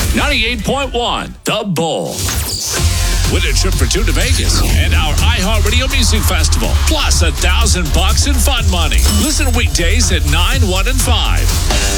98.1 The Bull. Win a trip for two to Vegas and our iHeartRadio Music Festival, plus $1,000 in fun money. Listen weekdays at 9, 1, and 5.